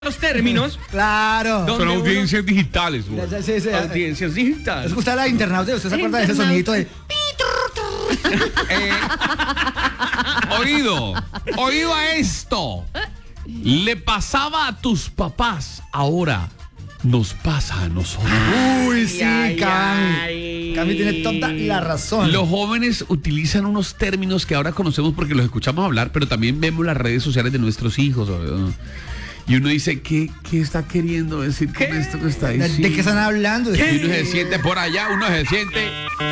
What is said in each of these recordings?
los términos. Claro. Son audiencias digitales, güey. Sí. Audiencias digitales. Es que usted la internauta, ¿usted se acuerda de ese sonidito de... Oído a esto. Le pasaba a tus papás, ahora nos pasa a nosotros. Uy, sí, Cami. Cami tiene toda la razón. Los jóvenes utilizan unos términos que ahora conocemos porque los escuchamos hablar, pero también vemos las redes sociales de nuestros hijos. Y uno dice, ¿qué está queriendo decir con esto que está diciendo? ¿De qué están hablando? Y uno se siente por allá, uno se siente...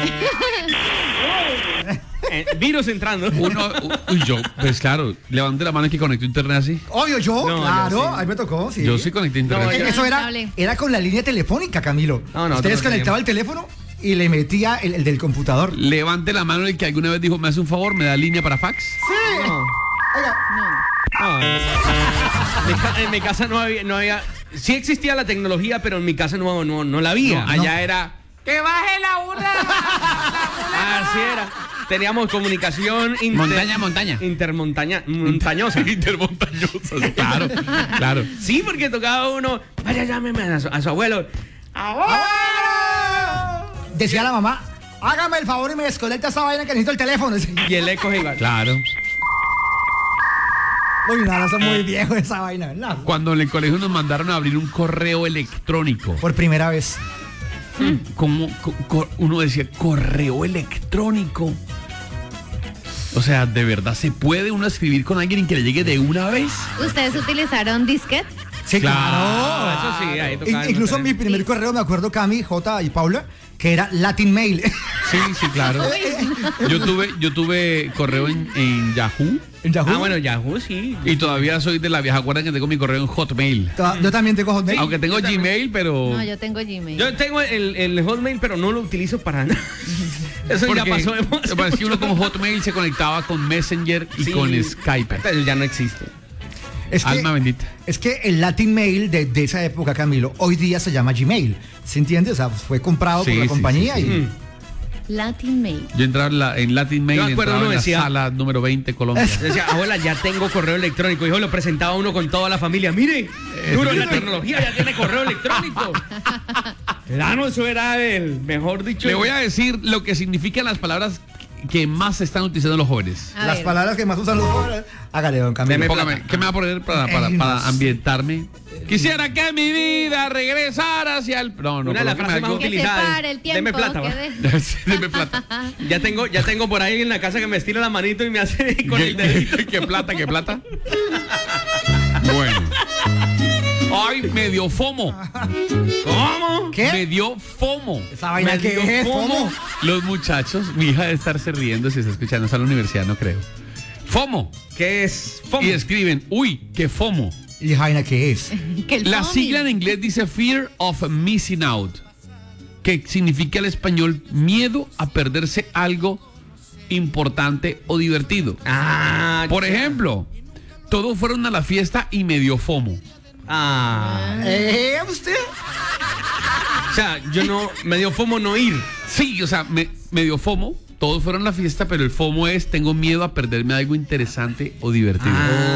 Virus entrando. Yo, pues claro, levante la mano y que conectó internet así. Obvio, yo, No, claro, yo sí. ahí me tocó, sí. Yo sí conecté internet. No, Eso era con la línea telefónica, Camilo. No, Usted no desconectaba el teléfono y le metía el del computador. Levante la mano el que alguna vez dijo, ¿me hace un favor? ¿Me da línea para fax? Sí. No. Oiga, No, en mi casa no había. Sí existía la tecnología, pero en mi casa no la había. No, allá era... ¡Que baje la una! Así era. Teníamos comunicación Montaña. intermontañosa. Intermontañosa, claro. Sí, porque tocaba uno, vaya, llámeme a su abuelo. ¡Abuelo! decía la mamá, hágame el favor y me desconecta esa vaina que necesito el teléfono. Y el eco iba. Claro. Uy, no, eso es muy viejo esa vaina, ¿verdad? Cuando en el colegio nos mandaron a abrir un correo electrónico. Por primera vez. Como uno decía, correo electrónico. O sea, ¿de verdad se puede uno escribir con alguien y que le llegue de una vez? ¿Ustedes utilizaron disquete? Sí, claro. Eso sí, ahí tocaba. Incluso mi primer correo, me acuerdo, Cami, J y Paula, que era Latin Mail. Sí, claro. Yo tuve correo en Yahoo. ¿En Yahoo? Ah, bueno, Yahoo, sí. Y todavía soy de la vieja guardia que tengo mi correo en Hotmail. Yo también tengo Hotmail. Aunque tengo Gmail, pero... No, yo tengo Gmail. Yo tengo el Hotmail, pero no lo utilizo para nada. Eso ya porque pasó de moda. me parece que uno con Hotmail se conectaba con Messenger y Sí. con Skype. Pero ya no existe. Es que, Alma bendita. Es que el Latin Mail de esa época, Camilo, hoy día se llama Gmail. ¿Se entiende? O sea, fue comprado por la compañía sí. y... Latin Mail. Yo entraba en Latin Mail, Yo me acuerdo, entraba uno en la decía- sala número 20, Colombia. Decía, abuela, ya tengo correo electrónico. Hijo, lo presentaba uno con toda la familia. Mire, duro en la tecnología, ya tiene correo electrónico. Claro, eso era el mejor dicho. Le voy a decir lo que significan las palabras que más se están utilizando los jóvenes. A Las ver. palabras que más usan los jóvenes. Hágale, don Camilo. Póngame, ¿qué me va a poner para ambientarme? Quisiera que mi vida regresara hacia el... No, Una de las colóqueme frases más algo. Que se utilizada. pare el tiempo. Deme plata, va. Deme plata. Ya tengo por ahí en la casa que me estira la manito y me hace con el dedito. ¿Qué plata? Bueno. Ay, me dio FOMO. ¿Cómo? ¿Qué? Me dio FOMO. ¿Esa vaina Me qué dio es? FOMO. ¿Cómo? Los muchachos, mi hija debe estarse riendo si está escuchando, está en la universidad, no creo. FOMO. ¿Qué es FOMO? Y escriben, uy, qué FOMO. ¿Y vaina qué es? Que el La FOMI. sigla en inglés dice Fear of Missing Out, que significa al español miedo a perderse algo importante o divertido. Ah, Por ejemplo, todos fueron a la fiesta y me dio FOMO. ¿Usted? O sea, me dio FOMO no ir. Sí, o sea, me dio FOMO. Todos fueron a la fiesta, pero el FOMO es tengo miedo a perderme algo interesante o divertido.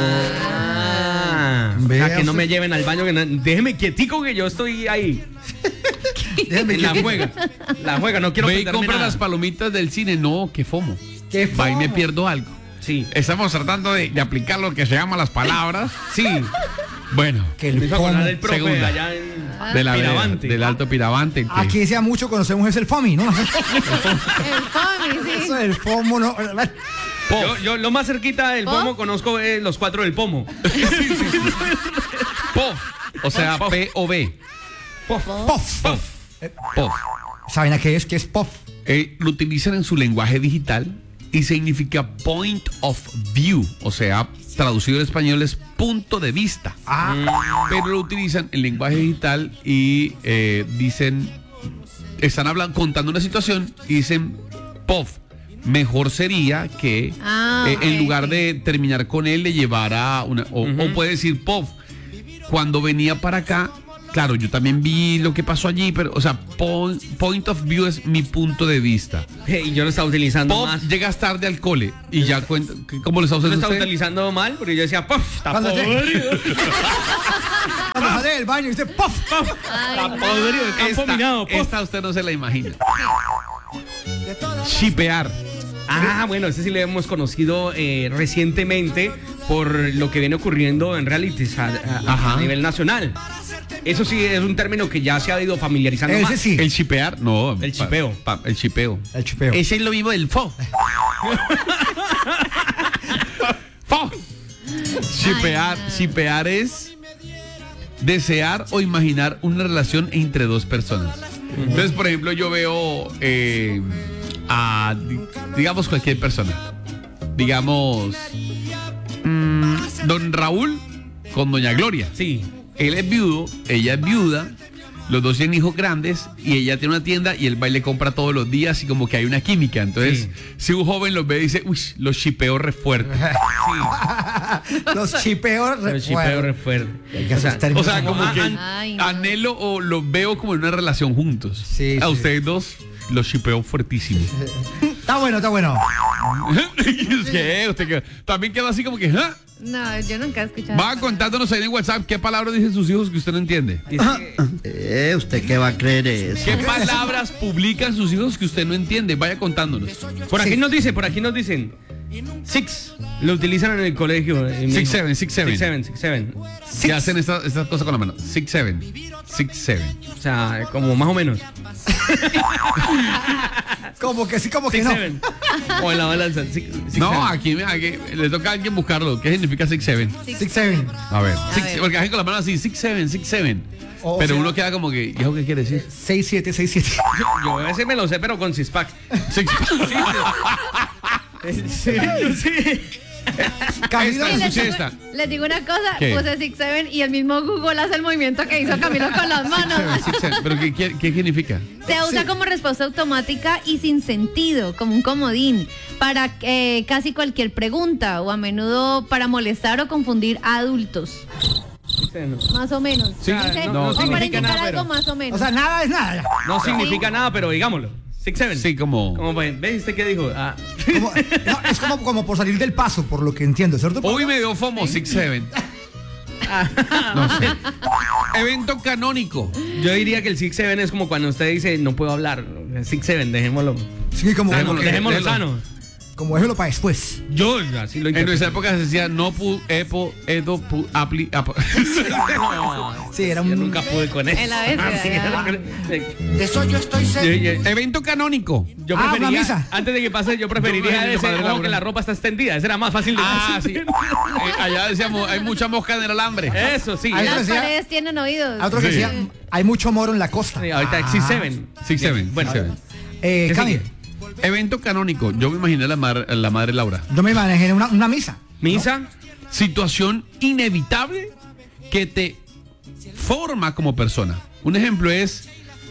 O sea, Vea que no usted. me lleven al baño. Déjeme quietico que yo estoy ahí. Déjeme La que- juega. La juega, no quiero Ve y perderme compra nada. las palomitas del cine. No, qué FOMO. ¿Qué Va y me FOMO? pierdo algo. Sí. Estamos tratando de aplicar lo que se llama las palabras. Sí. Bueno, Que Me el hizo acordar FOMO. del profe Segunda. allá en de la Piravante. del Alto Piravante. que- Aquí decía mucho, conocemos es el FOMI, ¿no? El FOMI, sí. Eso del FOMO, ¿no? Yo lo más cerquita del ¿Pof? pomo conozco los 4 del pomo. POV. O sea, Pof. P-O-V. Puff. POV. ¿Esa vaina qué es? ¿Qué es puff? Lo utilizan en su lenguaje digital y significa point of view. O sea, traducido al español es punto de vista. Pero lo utilizan en lenguaje digital y dicen, están hablando, contando una situación y dicen POV. Mejor sería que en Ok, lugar sí. de terminar con él le llevara una o puede decir POV. Cuando venía para acá, claro, yo también vi lo que pasó allí, pero o sea, point of view es mi punto de vista. Y yo lo estaba utilizando POV, más. llegas tarde al cole y ya cuenta, ¿cómo lo está Yo lo usando estaba usted? utilizando mal porque yo decía, ¡puf! Está Cuando podrido. sale del baño y dice ¡pof! Ay, no. Podrido, de campo minado. Esta usted no se la imagina. Shipear. Ah, bueno, ese sí lo hemos conocido recientemente por lo que viene ocurriendo en realities a nivel nacional. Eso sí es un término que ya se ha ido familiarizando Ese más. sí. El shipear, no. El chipeo. El chipeo. El chupeo. Ese es lo vivo del fo. Fo. Shipear, Ay, no. shipear es desear o imaginar una relación entre dos personas. Entonces, por ejemplo, yo veo digamos cualquier persona. Digamos don Raúl con doña Gloria. Sí. Él es viudo, ella es viuda, los dos tienen hijos grandes y ella tiene una tienda y él va y le compra todos los días y como que hay una química. Entonces, Sí. si un joven los ve y dice, uy, los chipeo re fuerte. Los chipeos El chipeo re fuerte. O sea, O sea, como que Ay, no. anhelo o los veo como en una relación juntos. Sí, A sí. ustedes dos los chipeo fuertísimo. Está bueno, está bueno. ¿Qué? ¿Usted qué? También quedó así como que, ¿ah? No, yo nunca he escuchado. Va contándonos ahí en WhatsApp qué palabras dicen sus hijos que usted no entiende. Dice, ¿Usted qué va a creer eso? ¿Qué palabras publican sus hijos que usted no entiende? Vaya contándonos. por aquí nos dicen. Six. Lo utilizan en el colegio. 6-7, 6-7. 6-7. Que hacen estas cosas con la mano. 6-7. 6-7. O sea, como más o menos. Como que sí, como que no. 6-7. O en la balanza. No, aquí le toca a alguien buscarlo. ¿Qué significa 6-7? 6-7. A ver. ver. Porque hacen con la mano así, 6-7, 6-7. O Pero sea- uno queda como que, ¿y eso qué quiere decir? 6-7, 6-7. Yo ese me lo sé, pero con six-pack. Sí. Camilo, Esta, Y escuché esta. les digo una cosa, ¿Qué? puse 6-7 y el mismo Google hace el movimiento que hizo Camilo con las manos. 6-7. ¿Pero qué significa? Se usa como respuesta automática y sin sentido, como un comodín, para casi cualquier pregunta o a menudo para molestar o confundir a adultos. Más o menos. Sí, ¿Dice? no o para significa indicar nada, algo pero- más o menos. o sea, nada es nada. No significa nada, pero digámoslo. 6-7. Sí, como... Como pues, ¿ves usted qué dijo? Ah. No, es como por salir del paso, por lo que entiendo, ¿cierto? Hoy me dio FOMO 6-7. No sé. Evento canónico. Yo diría que el 6-7 es como cuando usted dice no puedo hablar. 6-7 dejémoslo. Sí, como Dejémoslo déjelo. sano. como déjelo para después. Yo así lo En interpreto. nuestra época se decía no pu, epo, edo, pu, apli, apo. No, Sí, era yo un- nunca pude con eso. En la vez, De eso yo estoy seguro. Evento canónico. Yo una preferiría, misa. antes de que pase, yo preferiría preferiría ese padre ojo Laura. que la ropa está extendida. Ese era más fácil de Ah, sí. Allá decíamos, hay mucha mosca en el alambre. Eso, sí. Ahí Las decía- paredes tienen oídos. A otro que Sí. decía, hay mucho moro en la costa. Sí, ahorita es 6-7. 6-7. Bueno, 6-7. ¿qué Camilo, sigue? Evento canónico. Yo me imaginé la madre Laura. yo me manejé en una misa. misa. Situación inevitable que te forma como persona. Un ejemplo es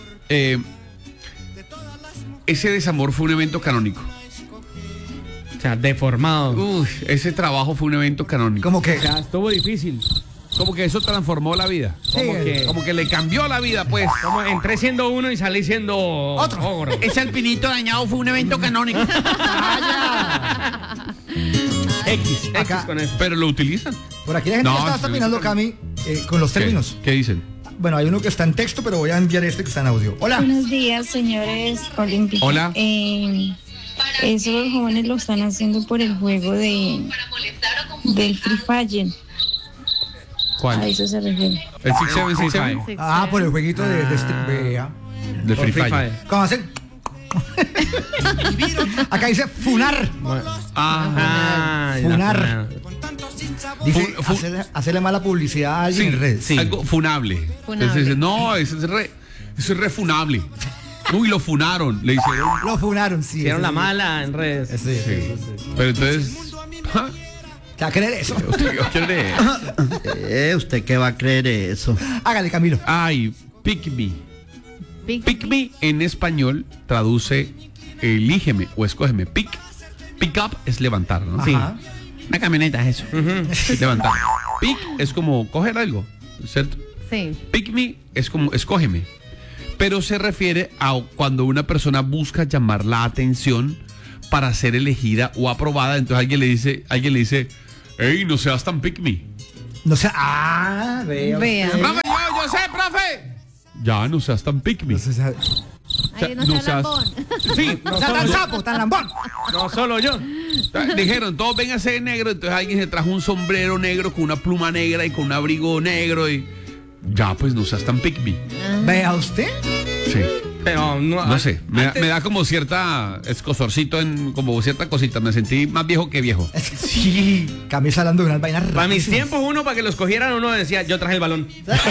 ese desamor fue un evento canónico. O sea, deformado. Uy, ese trabajo fue un evento canónico. Como que. O sea, estuvo difícil. Como que eso transformó la vida. Como que le cambió la vida, pues. Como entré siendo uno y salí siendo Otro. ogro. Ese alpinito dañado fue un evento canónico. X Acá. con eso. Pero lo utilizan. Por aquí la gente No, está sí, terminando, sí. Cami, con los términos. ¿Qué dicen? Bueno, hay uno que está en texto, pero voy a enviar este que está en audio. Hola. Buenos días, señores olímpicos. Hola. Eso los jóvenes lo están haciendo por el juego del Free Fire. A ¿Cuál? eso se refiere. El 6-7. Free Ah, por el jueguito de este. Vea. De Por Free Fire. ¿Cómo hacen? Acá dice funar. Ah, Funar. Dice Fu- hacerle mala publicidad a alguien en redes. sí. Algo funable. Funable. Entonces dice, no, eso es refunable. Uy, lo funaron. Le hicieron. Lo funaron, sí. Hicieron ese la sí. mala en redes. Sí, sí, sí. Pero entonces. ¿Ah? ¿Te va a creer eso? ¿Usted qué cree? ¿Usted qué va a creer eso? Hágale, Camilo. Ay, pick me. Pic- Pick me en español traduce elígeme o escógeme. Pick up es levantar, ¿no? Sí. Ajá. Una camioneta es eso. Levantar. Pick es como coger algo, ¿cierto? Sí. Pick me es como escógeme. Pero se refiere a cuando una persona busca llamar la atención para ser elegida o aprobada. Entonces alguien le dice, hey, no seas tan pick me. No sé. Vea. Vea. usted. Rafa, yo José, profe. Ya no seas tan pick me. Ahí no no está seas- lambón. Sí, no Tan solo yo. sapo, tan lambón. No solo yo. Dijeron, todos vénganse de negro. Entonces alguien se trajo un sombrero negro con una pluma negra y con un abrigo negro. Y ya, pues no seas tan pick me. Vea usted. Sí. Pero No sé, me antes- da como cierta escosorcito, como cierta cosita. Me sentí más viejo que viejo. Sí. Camisa hablando de unas vainas Para mis rarísimas. tiempos, uno para que los cogieran, uno decía, yo traje el balón.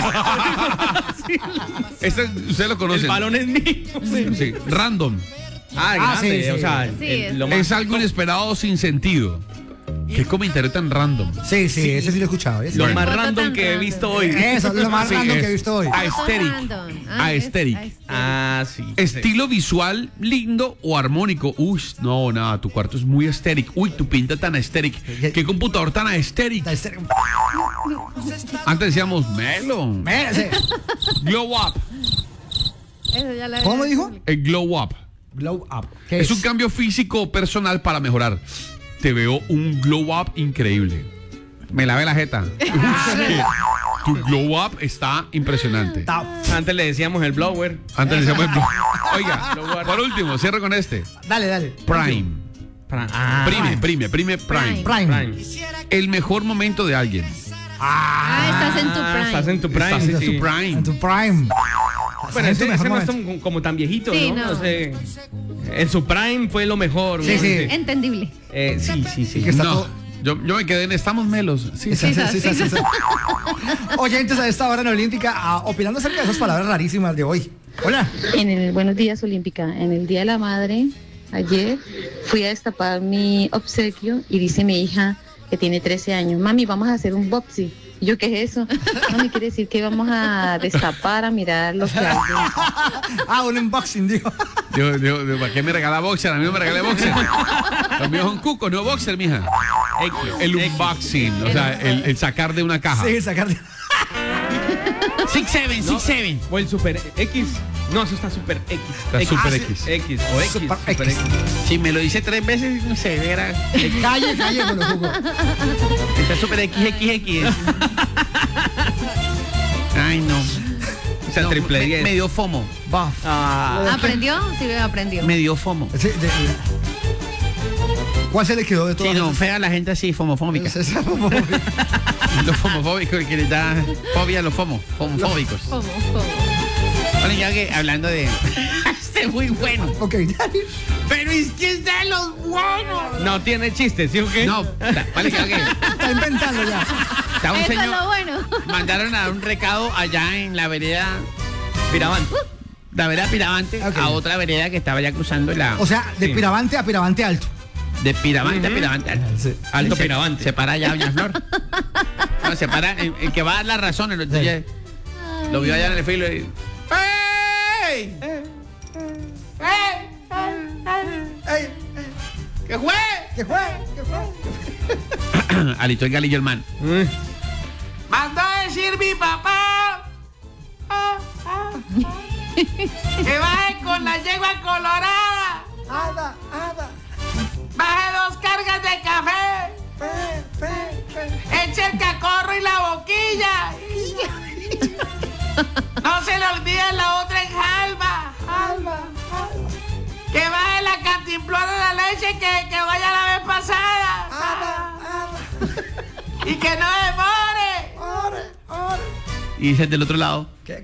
Ustedes lo conocen. El balón es mío. Sí, random. Grande, sí, sí. o sea, Sí, lo más- Es algo inesperado sin sentido. Qué comentario tan random. Sí, ese sí lo he escuchado. ese lo sí. más Foto random tan que he random. visto hoy. Eso es lo más Sí, random es- que he visto hoy. Aesthetic. Random. Aesthetic. Ah, sí. Estilo visual lindo o armónico. Uy, no, nada, tu cuarto es muy aesthetic. Uy, tu pinta tan aesthetic. Qué computador tan aesthetic. Antes decíamos Melo. Mírese. Glow up. Eso ya la ¿Cómo había dijo? publicado. El glow up. Glow up. ¿Qué Es un cambio físico o personal para mejorar. Te veo un glow up increíble. Me lavé la jeta. Uy, sí. Tu glow up está impresionante. Antes le decíamos el blower. Antes decíamos el glow. Oiga, por último, cierro con este. Dale. Prime. Prime. Prime. El mejor momento de alguien. Estás en tu prime. Estás en tu prime. Estás en sí, tu sí. prime. En tu prime. Bueno, En tu ese mejor no es momento. como tan viejito, Sí, ¿no? no. O sea, en su prime fue lo mejor. Sí, ¿no? sí. Entendible. Sí. Que está No, todo- yo me quedé en estamos melos. Sí, Sí, sí. sí. Oyentes a esta hora en Olímpica, opinando acerca de esas palabras rarísimas de hoy. Hola. En el Buenos Días Olímpica, en el Día de la Madre, ayer, fui a destapar mi obsequio y dice mi hija, que tiene 13 años, mami, vamos a hacer un boxy. Y yo, ¿qué es eso? Mami, quiere decir que vamos a destapar, a mirar lo que hay dentro. Un unboxing, digo. Yo, ¿para qué me regala boxer? A mí no me regalé boxer. Los míos son cucos, no boxer, mija. El unboxing, o sea, el sacar de una caja. Sí, sacar. 6-7. O el Super X. No, eso está Super X. Está Super X. X o X. Super Super X. X. Si me lo dice 3 veces, no sé, verá. Calle, con los jugos. Está Super XXX. Ay, no. O sea, triple 10. Me dio FOMO. ¿Aprendió? Sí, aprendió. Me dio FOMO. Sí, ¿Cuál se le quedó de todas? Sí, no, fea la gente así, fomofóbica. Los fomofóbicos que les da fobia a los fomofóbicos. ¿Cómo? Bueno, ya que hablando de. Este es muy bueno. Ok, dale. Pero es que es de los buenos. No tiene chiste, ¿sí o qué? No, vale, que Está inventando ya. está un Eso es señor. lo bueno. Mandaron a dar un recado allá en la vereda. Piravante. La vereda Piravante Ok. a otra vereda que estaba ya cruzando la. O sea, de Sí. Piravante a Piravante alto. De Piravante a Piravante alto. Sí. Alto Se- Piravante. Se para allá Doña Flor. No, se para el que va a dar la razón. Entonces, lo vio allá en el filo y. ¡Ey! ¿Qué fue? ¿Qué fue? Alito el galillo el man. Mandó a decir mi papá que baje con la yegua colorada. Baje 2 cargas de café. Eche el cacorro y la boquilla. No se le olvide la otra en Jalba. Que baje la cantimplora de la leche que vaya la vez pasada. Y que no demore. Y dice del otro lado. ¿Qué?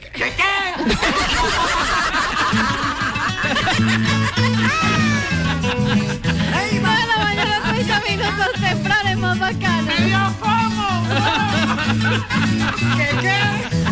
Bueno, mañana 30 minutos temprano es más bacana. ¡Me dio fomo! ¿Qué?